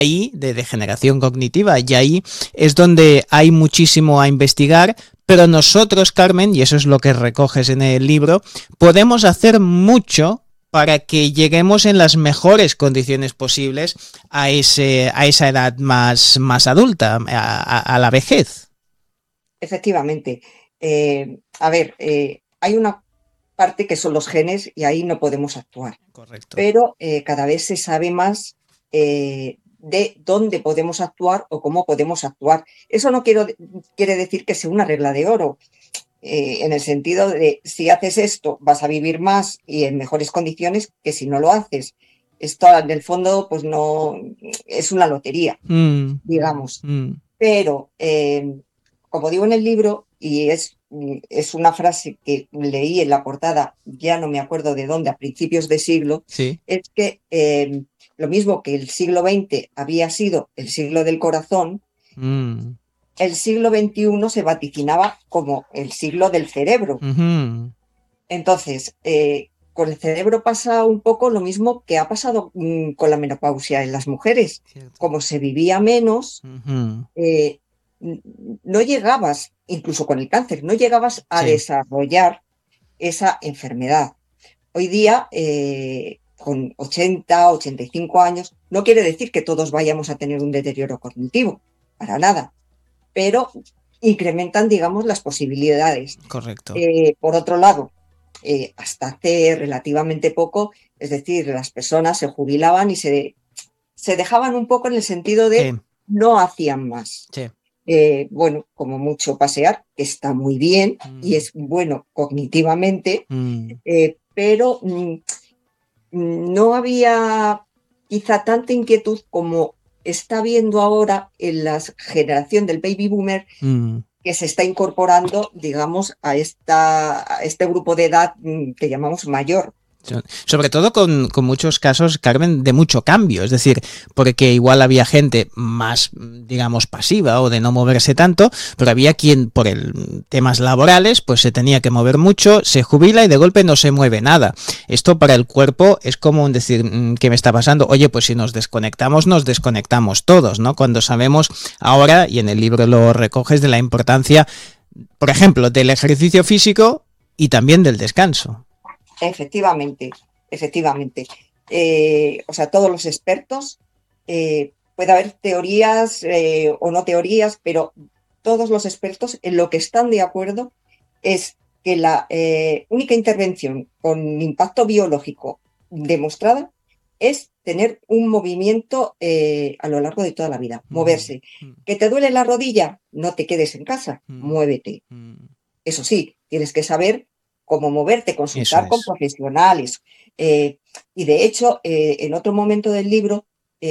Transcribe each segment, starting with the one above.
ahí de degeneración cognitiva, y ahí es donde hay muchísimo a investigar, pero nosotros, Carmen, y eso es lo que recoges en el libro, podemos hacer mucho para que lleguemos en las mejores condiciones posibles a esa edad más adulta, a la vejez. Efectivamente. A ver, hay una parte que son los genes y ahí no podemos actuar. Correcto. Pero cada vez se sabe más de dónde podemos actuar o cómo podemos actuar. Eso no quiere decir que sea una regla de oro, en el sentido de si haces esto vas a vivir más y en mejores condiciones que si no lo haces. Esto en el fondo pues no es una lotería, digamos. Pero como digo en el libro, y es una frase que leí en la portada, ya no me acuerdo de dónde, a principios de siglo, sí. Es que lo mismo que el siglo XX había sido el siglo del corazón, el siglo XXI se vaticinaba como el siglo del cerebro. Entonces, con el cerebro pasa un poco lo mismo que ha pasado con la menopausia en las mujeres. Cierto. Como se vivía menos, no llegabas, incluso con el cáncer, no llegabas a desarrollar esa enfermedad. Hoy día, con 80, 85 años, no quiere decir que todos vayamos a tener un deterioro cognitivo, para nada, pero incrementan, digamos, las posibilidades. Correcto. Por otro lado, hasta hace relativamente poco, es decir, las personas se jubilaban y se dejaban un poco en el sentido de no hacían más. Bueno, como mucho pasear, que está muy bien y es bueno cognitivamente, pero no había quizá tanta inquietud como está viendo ahora en la generación del baby boomer, que se está incorporando, digamos, a este grupo de edad que llamamos mayor. Sobre todo con muchos casos, Carmen, de mucho cambio, es decir, porque igual había gente más, digamos, pasiva o de no moverse tanto, pero había quien por temas laborales pues se tenía que mover mucho, se jubila y de golpe no se mueve nada. Esto para el cuerpo es como un decir, ¿qué me está pasando? Oye, pues si nos desconectamos todos, ¿no? Cuando sabemos ahora, y en el libro lo recoges, de la importancia, por ejemplo, del ejercicio físico y también del descanso. Efectivamente. O sea, todos los expertos, puede haber teorías o no teorías, pero todos los expertos en lo que están de acuerdo es que la única intervención con impacto biológico demostrada es tener un movimiento a lo largo de toda la vida, moverse. ¿Que te duele la rodilla? No te quedes en casa, muévete. Eso sí, tienes que saber cómo moverte, consultar con profesionales. Y de hecho, en otro momento del libro,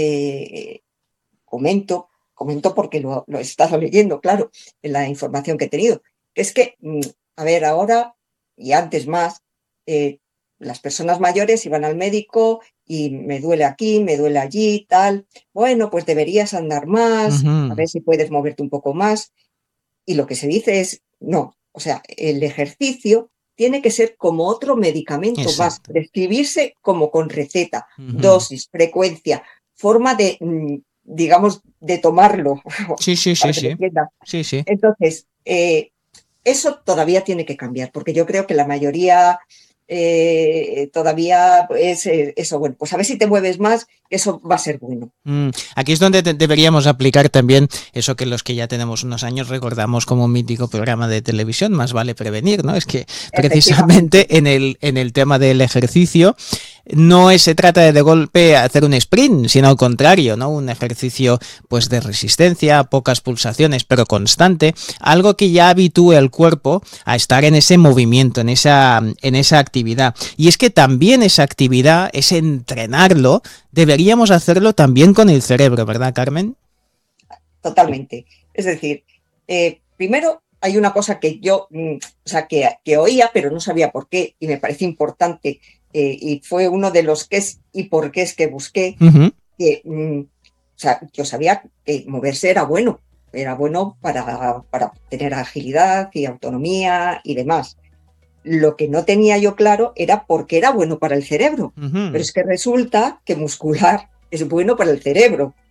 comento porque lo he estado leyendo, claro, en la información que he tenido, que es que, a ver, ahora y antes más, las personas mayores iban al médico y me duele aquí, me duele allí, tal. Bueno, pues deberías andar más, a ver si puedes moverte un poco más. Y lo que se dice es, no, o sea, el ejercicio tiene que ser como otro medicamento más, prescribirse como con receta, dosis, frecuencia, forma de, digamos, de tomarlo. Sí. Entonces, eso todavía tiene que cambiar, porque yo creo que la mayoría todavía es eso, bueno, pues a ver si te mueves más, eso va a ser bueno. Aquí es donde deberíamos aplicar también eso que los que ya tenemos unos años recordamos como un mítico programa de televisión, Más vale prevenir, ¿no? Es que precisamente en el tema del ejercicio no se trata de golpe hacer un sprint, sino al contrario, ¿no? Un ejercicio pues de resistencia, pocas pulsaciones, pero constante, algo que ya habitúe al cuerpo a estar en ese movimiento, en esa actividad. Y es que también esa actividad, ese entrenarlo, deberíamos hacerlo también con el cerebro, ¿verdad, Carmen? Totalmente. Es decir, primero hay una cosa que yo, o sea, que oía, pero no sabía por qué, y me parece importante, y fue uno de los qués y por qué es que busqué, que, o sea, yo sabía que moverse era bueno para tener agilidad y autonomía y demás. Lo que no tenía yo claro era por qué era bueno para el cerebro, pero es que resulta que muscular es bueno para el cerebro.